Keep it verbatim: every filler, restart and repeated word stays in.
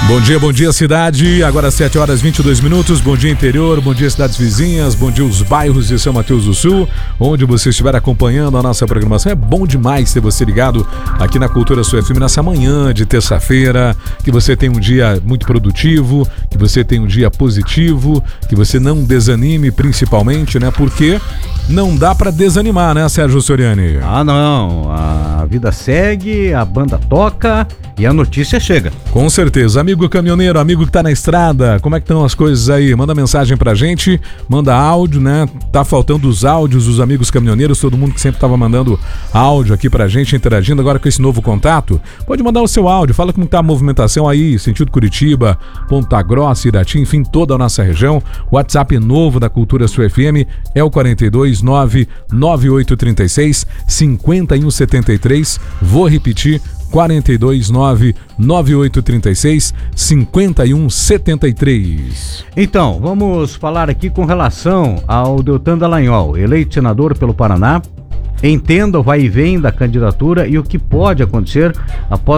Bom dia, bom dia cidade, agora sete horas e vinte e dois minutos, bom dia interior, bom dia cidades vizinhas, bom dia os bairros de São Mateus do Sul, onde você estiver acompanhando a nossa programação. É bom demais ter você ligado aqui na Cultura Sul F M nessa manhã de terça-feira, que você tenha um dia muito produtivo, que você tenha um dia positivo, que você não desanime principalmente, né, porque não dá pra desanimar, né, Sérgio Soriani? Ah não, a vida segue, a banda toca e a notícia chega. Com certeza. Amigo caminhoneiro, amigo que tá na estrada, como é que estão as coisas aí? Manda mensagem pra gente, manda áudio, né? Tá faltando os áudios dos amigos caminhoneiros, todo mundo que sempre tava mandando áudio aqui pra gente, interagindo agora com esse novo contato. Pode mandar o seu áudio, fala como tá a movimentação aí, sentido Curitiba, Ponta Grossa, Irati, enfim, toda a nossa região. O WhatsApp novo da Cultura Sul F M é o quarenta e dois, nove nove oito três seis, cinco um sete três. Vou repetir, quarenta e dois, nove nove oito três seis, cinco um sete três. Então, vamos falar aqui com relação ao Deltan Dallagnol, eleito senador pelo Paraná. Entenda o vai e vem da candidatura e o que pode acontecer após